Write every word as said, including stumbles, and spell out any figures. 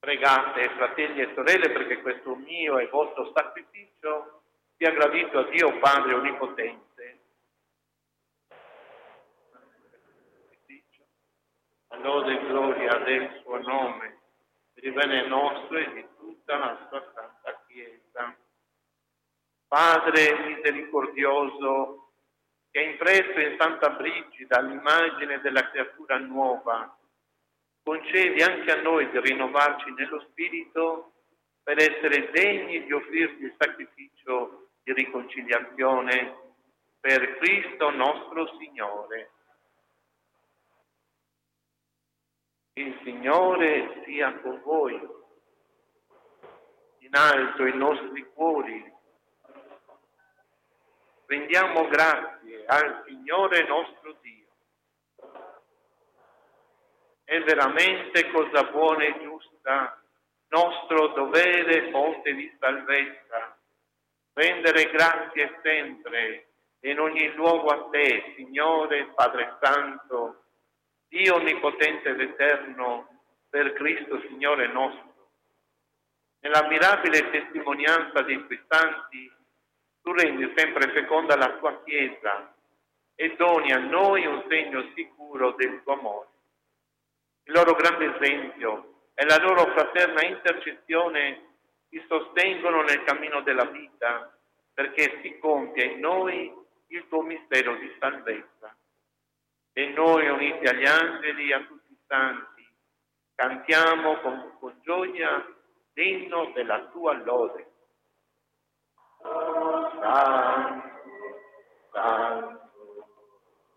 Pregate, fratelli e sorelle, perché questo mio e vostro sacrificio sia gradito a Dio Padre Onnipotente. A lode e gloria del suo nome, per il bene nostro e di tutta la sua santa Chiesa. Padre misericordioso, che hai impresso in Santa Brigida l'immagine della creatura nuova, concedi anche a noi di rinnovarci nello spirito per essere degni di offrirti il sacrificio di riconciliazione per Cristo nostro Signore. Il Signore sia con voi. In alto i nostri cuori. Rendiamo grazie al Signore nostro Dio. È veramente cosa buona e giusta, nostro dovere, fonte di salvezza, rendere grazie sempre e in ogni luogo a te, Signore, Padre Santo, Dio Onnipotente ed Eterno, per Cristo Signore nostro. Nella mirabile testimonianza dei tuoi santi, tu rendi sempre feconda la tua Chiesa e doni a noi un segno sicuro del tuo amore. Il loro grande esempio e la loro fraterna intercessione ti sostengono nel cammino della vita, perché si compie in noi il tuo mistero di salvezza. E noi, uniti agli angeli e a tutti i santi, cantiamo con, con gioia l'inno della tua lode. Oh, Santo, Santo,